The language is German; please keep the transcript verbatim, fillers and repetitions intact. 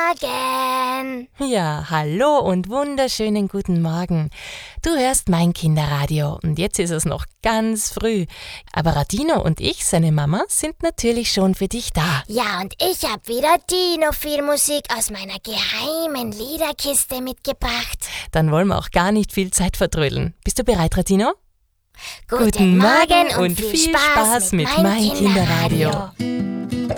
Morgen. Ja, hallo und wunderschönen guten Morgen. Du hörst mein Kinderradio und jetzt ist es noch ganz früh. Aber Radino und ich, seine Mama, sind natürlich schon für dich da. Ja, und ich hab wieder Dino-Viel-Musik aus meiner geheimen Liederkiste mitgebracht. Dann wollen wir auch gar nicht viel Zeit vertrödeln. Bist du bereit, Radino? Guten, Guten Morgen und, und viel Spaß, Spaß mit, mit Mein Kinderradio. Kinderradio.